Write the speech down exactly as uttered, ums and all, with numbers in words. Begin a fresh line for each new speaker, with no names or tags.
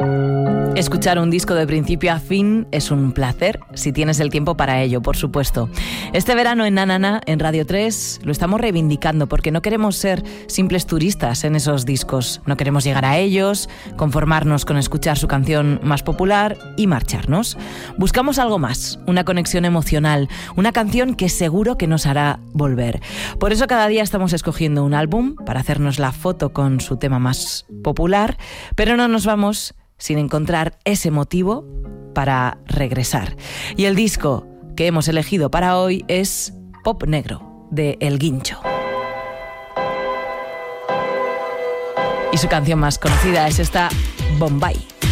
Escuchar un disco de principio a fin es un placer, si tienes el tiempo para ello, por supuesto. Este verano en Na Na Na, en Radio tres, lo estamos reivindicando porque no queremos ser simples turistas en esos discos. No queremos llegar a ellos, conformarnos con escuchar su canción más popular y marcharnos. Buscamos algo más, una conexión emocional, una canción que seguro que nos hará volver. Por eso cada día estamos escogiendo un álbum para hacernos la foto con su tema más popular, pero no nos vamos sin encontrar ese motivo para regresar. Y el disco que hemos elegido para hoy es Pop Negro, de El Guincho. Y su canción más conocida es esta, Bombay.